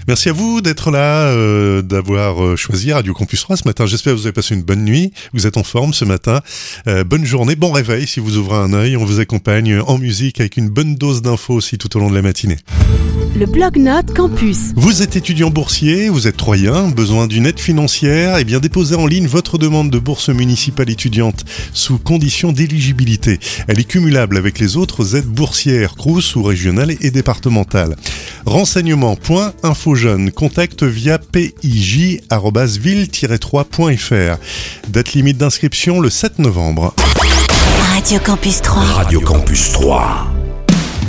Merci à vous d'être là, d'avoir choisi Radio Campus 3 ce matin. J'espère que vous avez passé une bonne nuit, vous êtes en forme ce matin. Bonne journée, bon réveil si vous ouvrez un œil. On vous accompagne en musique avec une bonne dose d'infos aussi tout au long de la matinée. Le Blog-Notes Campus. Vous êtes étudiant boursier, vous êtes troyen, besoin d'une aide financière, eh bien déposez en ligne votre demande de bourse municipale étudiante sous condition d'éligibilité. Elle est cumulable avec les autres aides boursières, CROUS ou régionales et départementales. Renseignements.infojeunes, contact via pij@ville-3.fr. Date limite d'inscription le 7 novembre. Radio Campus 3. Radio Campus 3.